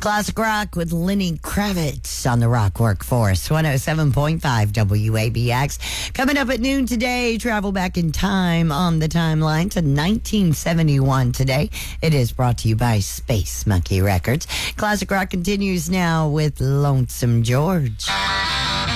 Classic rock with Lenny Kravitz on the Rock Workforce, 107.5 WABX. Coming up at noon today, travel back in time on the timeline to 1971 today. It is brought to you by Space Monkey Records. Classic rock continues now with Lonesome George.